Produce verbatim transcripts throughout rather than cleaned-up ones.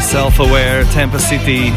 Self-Aware, Tampa City.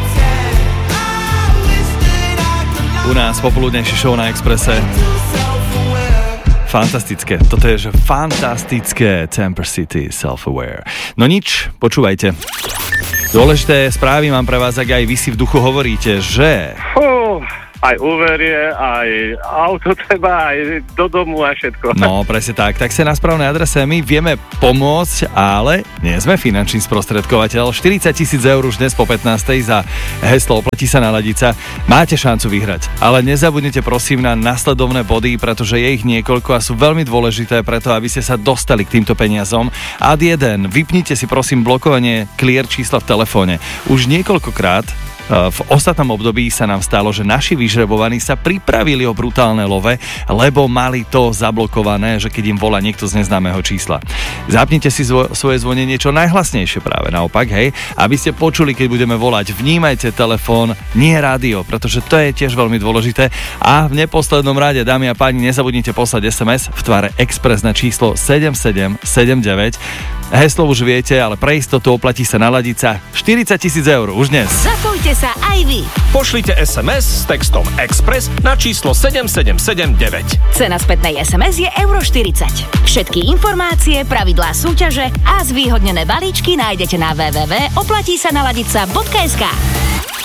U nás popoludnejší show na Expresse. Fantastické, toto je, že fantastické Tampa City, Self-Aware. No nič, počúvajte. Dôležité správy mám pre vás, ak aj vy si v duchu hovoríte, že... Fú, aj úver je, aj auto treba, aj do domu a všetko. No, presne tak. Tak sa na správnej adrese my vieme pomôcť, ale nie sme finančný sprostredkovateľ. štyridsať tisíc eur už dnes po pätnástej za heslo Oplatí sa naladiť sa. Máte šancu vyhrať, ale nezabudnite prosím na nasledovné body, pretože je ich niekoľko a sú veľmi dôležité preto, aby ste sa dostali k týmto peniazom. Ad jeden, vypnite si prosím blokovanie clear čísla v telefóne. Už niekoľkokrát v ostatnom období sa nám stalo, že naši vyžrebovaní sa pripravili o brutálne love, lebo mali to zablokované, že keď im volá niekto z neznámeho čísla. Zapnite si zvo- svoje zvonenie čo najhlasnejšie práve naopak, hej, aby ste počuli, keď budeme volať. Vnímajte telefón, nie rádio, pretože to je tiež veľmi dôležité. A v neposlednom rade, dámy a páni, nezabudnite poslať es em es v tvare Express na číslo sedem sedem sedem deväť. Heslo už viete, ale pre istotu oplatí sa naladiť sa štyridsať tisíc eur už dnes. Zapojte sa aj vy. Pošlite es em es s textom Express na číslo sedem sedem sedem deväť. Cena spätnej es em es je euro štyridsať. Všetky informácie, pravidlá súťaže a zvýhodnené balíčky nájdete na w w w bodka oplatí sa naladiť sa bodka es ká.